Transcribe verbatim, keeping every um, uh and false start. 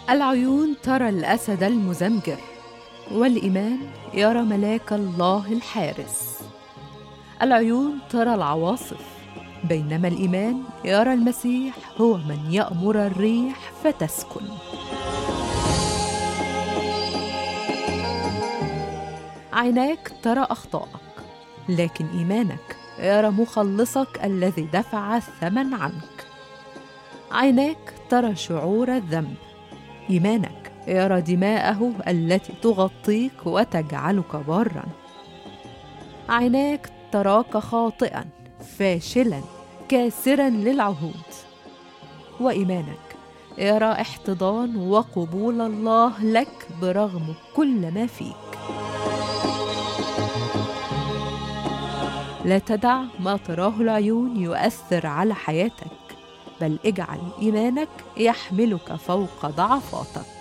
العيون ترى الأسد المزمجر، والإيمان يرى ملاك الله الحارس. العيون ترى العواصف، بينما الإيمان يرى المسيح هو من يأمر الريح فتسكن. عيناك ترى أخطائك، لكن إيمانك يرى مخلصك الذي دفع الثمن عنك. عيناك ترى شعور الذنب، إيمانك يرى دماءه التي تغطيك وتجعلك بارا. عيناك تراك خاطئا فاشلا كاسرا للعهود، وإيمانك يرى احتضان وقبول الله لك برغم كل ما فيك. لا تدع ما تراه العيون يؤثر على حياتك، بل اجعل إيمانك يحملك فوق ضعفاتك.